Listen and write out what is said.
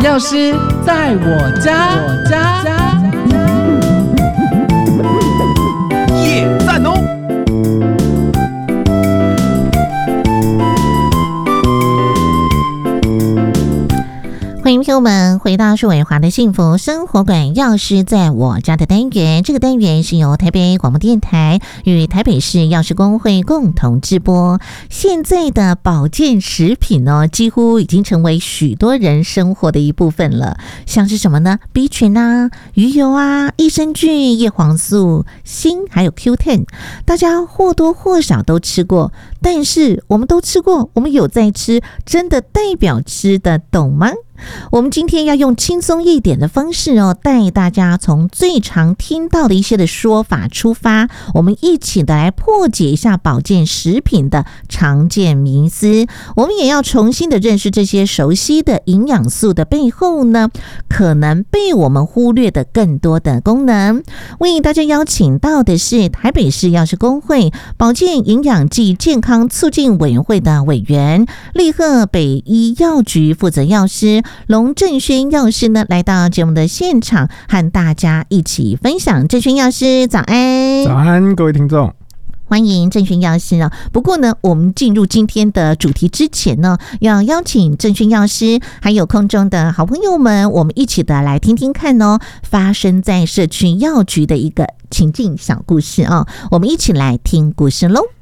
药师在我家， 耶，赞哦！ 欢迎朋友们回到树伟华的幸福生活馆，药师在我家的单元。这个单元是由台北广播电台与台北市药师公会共同直播。现在的保健食品呢，几乎已经成为许多人生活的一部分了。像是什么呢？ B 群啊、鱼油啊、益生菌、叶黄素、锌，还有 Q10， 大家或多或少都吃过。但是我们都吃过，我们有在吃，真的代表吃得懂吗？我们今天要用轻松一点的方式带大家从最常听到的一些的说法出发，我们一起的来破解一下保健食品的常见迷思。我们也要重新的认识这些熟悉的营养素的背后呢，可能被我们忽略的更多的功能。为大家邀请到的是台北市药师公会保健营养暨健康促进委员会的委员，立贺北医药局负责药师龙正轩药师呢，来到节目的现场，和大家一起分享。正轩药师早安。 早安，各位听众， 欢迎正轩药师。不过呢，我们进入今天的主题之前呢，要邀请正轩药师还有空中的好朋友们，我们一起的来听听看发生在社区药局的一个情境小故事我们一起来听故事喽。